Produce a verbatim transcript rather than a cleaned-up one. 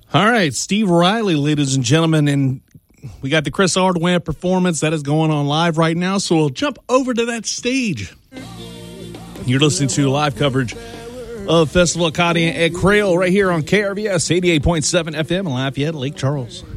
All right, Steve Riley, ladies and gentlemen, and we got the Chris Hardwick performance that is going on live right now, so we'll jump over to that stage. You're listening to live coverage of Festival Acadian at Crail right here on K R V S eighty-eight point seven F M in Lafayette, Lake Charles.